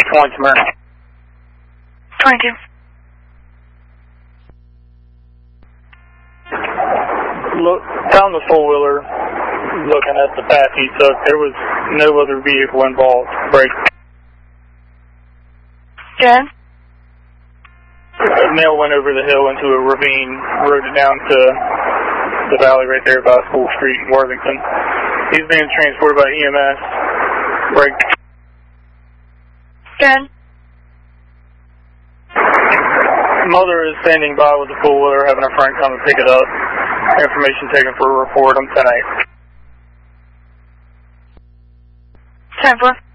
20 Smyrna. 22. Look, found the four-wheeler, looking at the path he took. There was no other vehicle involved. Break. Good. A male went over the hill into a ravine, rode it down to the valley right there by School Street in Worthington. He's being transported by EMS. Break. Good. Mother is standing by with the four-wheeler, having a friend come and pick it up. Information taken for a report on 10-8. 10-4.